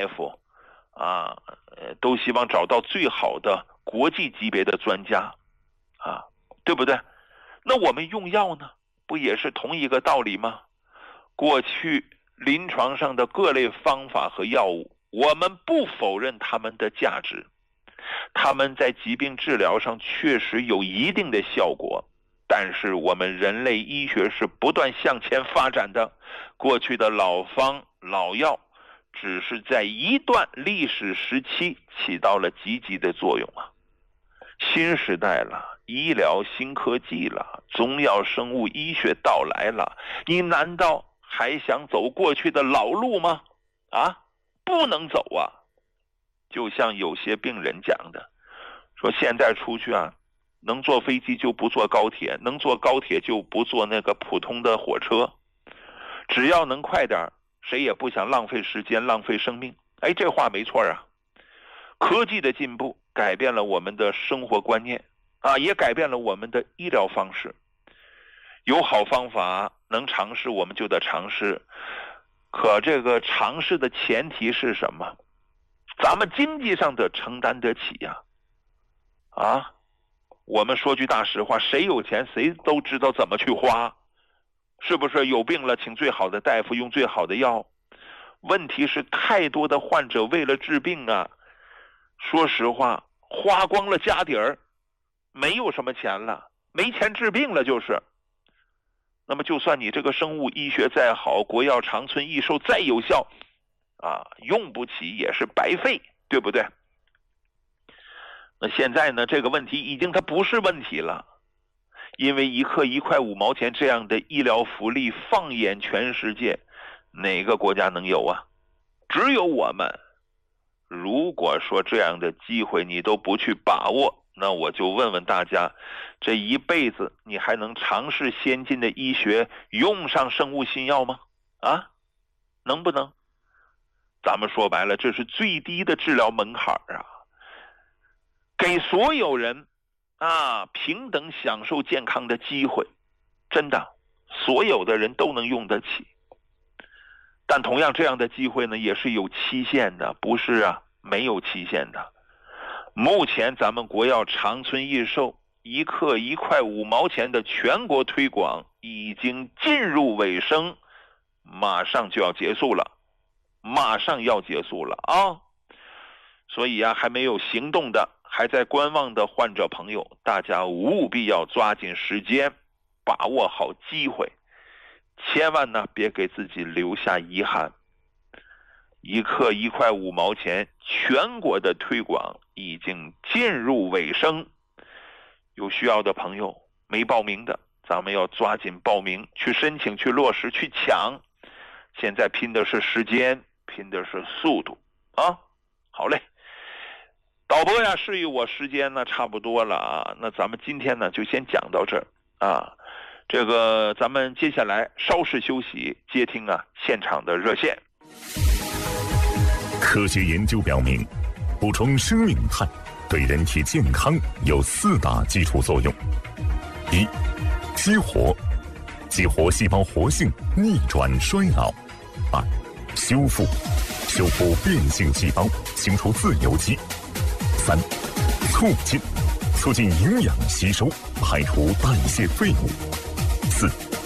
大夫都希望找到最好的国际级别的专家对不对？那我们用药呢，不也是同一个道理吗？过去临床上的各类方法和药物，我们不否认它们的价值，它们在疾病治疗上确实有一定的效果，但是我们人类医学是不断向前发展的，过去的老方老药只是在一段历史时期起到了积极的作用新时代了，医疗新科技了，中药生物医学到来了，你难道还想走过去的老路吗？不能走就像有些病人讲的，说现在出去能坐飞机就不坐高铁，能坐高铁就不坐那个普通的火车，只要能快点，谁也不想浪费时间浪费生命。这话没错科技的进步改变了我们的生活观念也改变了我们的医疗方式。有好方法能尝试我们就得尝试，可这个尝试的前提是什么？咱们经济上得承担得起我们说句大实话，谁有钱谁都知道怎么去花，是不是？有病了请最好的大夫，用最好的药。问题是太多的患者为了治病说实话花光了家底儿，没有什么钱了，没钱治病了就是。那么就算你这个生物医学再好，国药长存益寿再有效用不起也是白费，对不对？那现在呢，这个问题已经它不是问题了，因为1克1块5毛钱这样的医疗福利放眼全世界，哪个国家能有只有我们。如果说这样的机会你都不去把握，那我就问问大家，这一辈子你还能尝试先进的医学，用上生物新药吗？能不能？咱们说白了，这是最低的治疗门槛给所有人平等享受健康的机会，真的所有的人都能用得起。但同样这样的机会呢，也是有期限的，不是没有期限的。目前咱们国药长存益寿1克1块5毛钱的全国推广已经进入尾声，马上就要结束了，所以还没有行动的，还在观望的患者朋友，大家务必要抓紧时间，把握好机会，千万别给自己留下遗憾。1克1块5毛钱全国的推广已经进入尾声，有需要的朋友没报名的，咱们要抓紧报名，去申请，去落实，去抢。现在拼的是时间，拼的是速度好嘞，导播示意我时间呢差不多了那咱们今天呢就先讲到这儿这个咱们接下来稍事休息，接听现场的热线。 科学研究表明，补充生命肽对人体健康有4大基础作用：一、激活细胞活性，逆转衰老；二、修复变性细胞，清除自由基；三、促进营养吸收，排除代谢废物；四、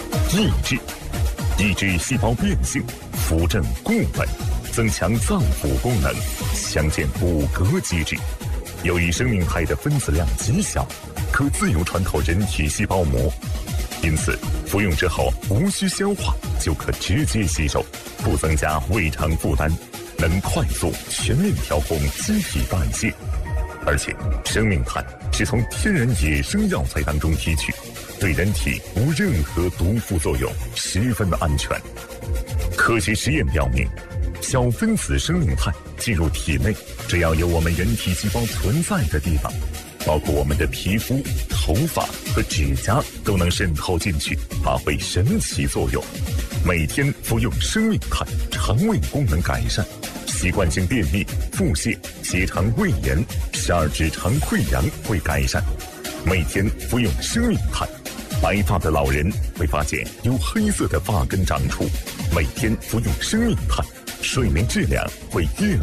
抑制细胞变性，扶正固本，增强脏腑功能，强健骨骼机制。由于生命肽的分子量极小，可自由穿透人体细胞膜，因此服用之后无需消化就可直接吸收，不增加胃肠负担，能快速全面调控机体代谢。而且生命肽是从天然野生药材当中提取，对人体无任何毒副作用，十分的安全。科学实验表明，小分子生命肽进入体内，只要有我们人体细胞存在的地方，包括我们的皮肤、头发和指甲，都能渗透进去，发挥神奇作用。每天服用生命肽，肠胃功能改善，习惯性便秘、腹泻、结肠胃炎、十二指肠溃疡会改善。每天服用生命肽，白发的老人会发现有黑色的发根长出。每天服用生命肽，睡眠质量会越